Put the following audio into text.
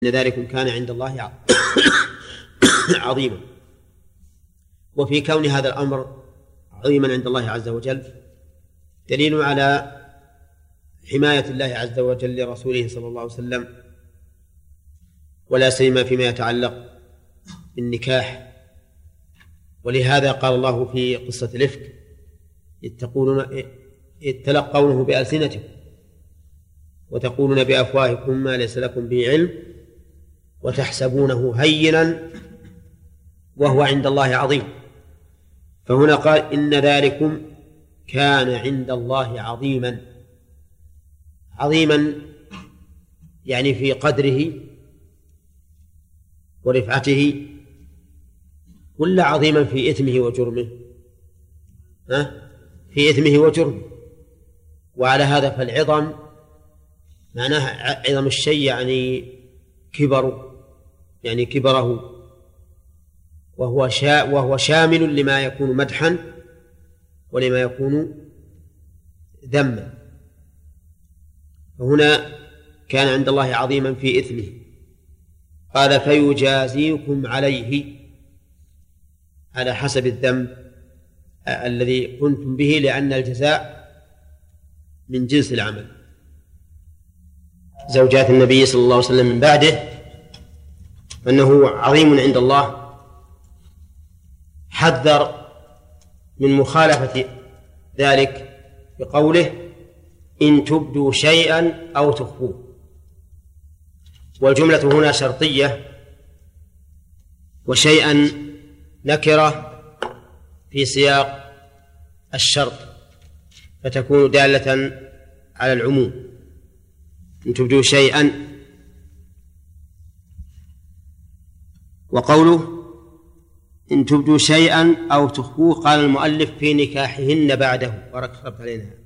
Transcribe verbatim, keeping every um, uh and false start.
إن ذلكم كان عند الله عظيما. وفي كون هذا الأمر عظيما عند الله عز وجل دليل على حماية الله عز وجل لرسوله صلى الله عليه وسلم، ولا سيما فيما يتعلق بالنكاح. ولهذا قال الله في قصة الإفك: إذ تلقونه بألسنتكم وتقولون بأفواهكم ما ليس لكم به علم وتحسبونه هينا وهو عند الله عظيم. فهنا قال: إن ذلكم كان عند الله عظيما. عظيما يعني في قدره ورفعته، ولا عظيما في إثمه وجرمه؟ ها؟ في إثمه وجرمه. وعلى هذا فالعظم معناها عظم الشيء يعني كبر، يعني كبره، وهو شا وهو شامل لما يكون مدحا ولما يكون ذما. فهنا كان عند الله عظيما في إثمه. قال: فيجازيكم عليه على حسب الذنب الذي كنتم به، لأن الجزاء من جنس العمل. زوجات النبي صلى الله عليه وسلم من بعده فإنه عظيم عند الله، حذر من مخالفة ذلك بقوله: إن تبدوا شيئا أو تخفوه. والجملة هنا شرطية، وشيئا نكرة في سياق الشرط، فتكون دالة على العموم. إن تبدوا شيئا. وقوله إن تبدوا شيئا أو تخفوه قال المؤلف: في نكاحهن بعده. بارك الله علينا.